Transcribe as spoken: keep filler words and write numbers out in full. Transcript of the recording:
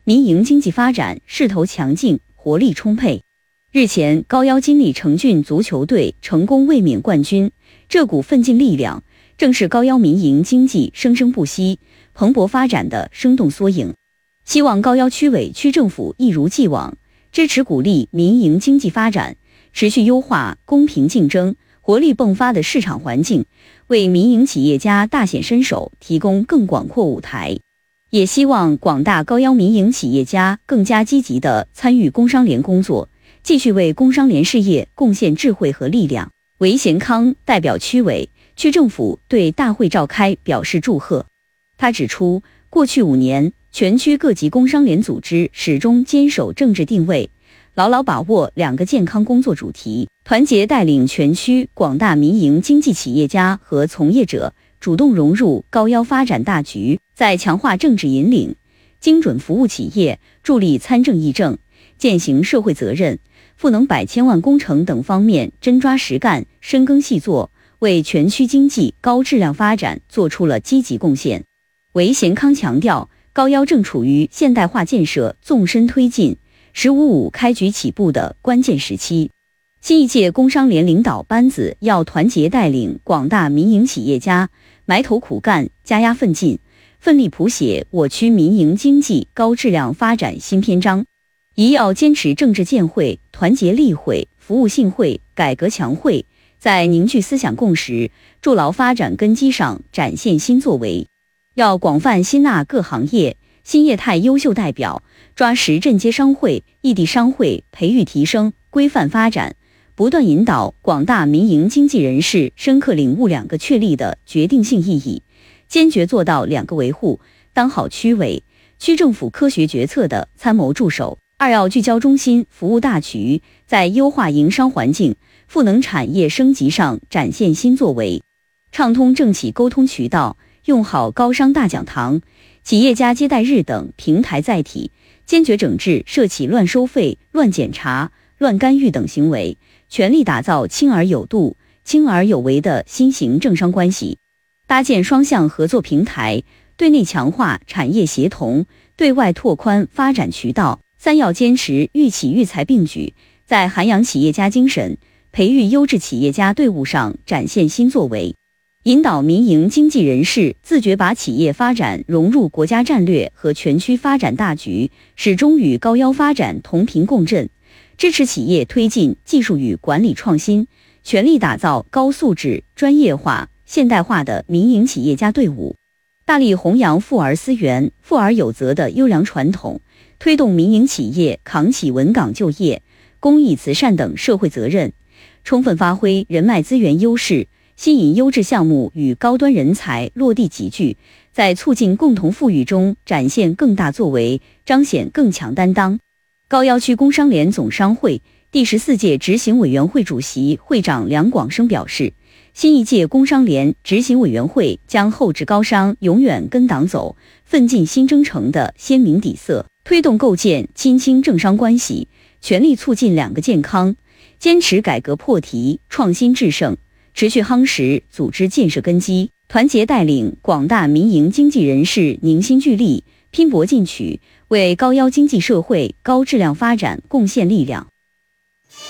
民营经济发展势头强劲，活力充沛。日前，高邀金里成郡足球队成功卫冕冠军，这股奋进力量正是高邀民营经济生生不息、蓬勃发展的生动缩影。希望高邀区委区政府一如既往，支持鼓励民营经济发展，持续优化公平竞争、活力迸发的市场环境，为民营企业家大显身手提供更广阔舞台。也希望广大高邀民营企业家更加积极地参与工商联工作，继续为工商联事业贡献智慧和力量。韦贤康代表区委、区政府对大会召开表示祝贺。他指出，过去五年，全区各级工商联组织始终坚守政治定位，牢牢把握两个健康工作主题，团结带领全区广大民营经济企业家和从业者主动融入高邀发展大局，在强化政治引领、精准服务企业、助力参政议政、践行社会责任、赋能百千万工程等方面真抓实干、深耕细作，为全区经济高质量发展做出了积极贡献。韦贤康强调，高邀正处于现代化建设纵深推进、十五五开局起步的关键时期。新一届工商联领导班子要团结带领广大民营企业家埋头苦干、加压奋进，奋力谱写我区民营经济高质量发展新篇章。一要坚持政治建会、团结立会、服务信会、改革强会，在凝聚思想共识、筑牢发展根基上展现新作为。要广泛吸纳各行业、新业态优秀代表，抓实镇街商会、异地商会培育提升、规范发展，不断引导广大民营经济人士深刻领悟两个确立的决定性意义，坚决做到两个维护，当好区委、区政府科学决策的参谋助手。二要聚焦中心服务大局，在优化营商环境、赋能产业升级上展现新作为，畅通政企沟通渠道，用好高商大讲堂、企业家接待日等平台载体，坚决整治涉企乱收费、乱检查、乱干预等行为，全力打造轻而有度、轻而有为的新型政商关系，搭建双向合作平台，对内强化产业协同，对外拓宽发展渠道。三要坚持育企育才并举，在涵养企业家精神、培育优质企业家队伍上展现新作为，引导民营经济人士自觉把企业发展融入国家战略和全区发展大局，始终与高邀发展同频共振，支持企业推进技术与管理创新，全力打造高素质、专业化、现代化的民营企业家队伍，大力弘扬富而思源、富而有责的优良传统，推动民营企业扛起稳岗就业、公益慈善等社会责任，充分发挥人脉资源优势，吸引优质项目与高端人才落地集聚，在促进共同富裕中展现更大作为，彰显更强担当。高邀区工商联总商会第十四届执行委员会主席会长梁广生表示，新一届工商联执行委员会将厚植高商永远跟党走、奋进新征程的鲜明底色，推动构建亲清政商关系，全力促进两个健康，坚持改革破题、创新制胜，持续夯实组织建设根基，团结带领广大民营经济人士凝心聚力、拼搏进取，为高邀经济社会高质量发展贡献力量。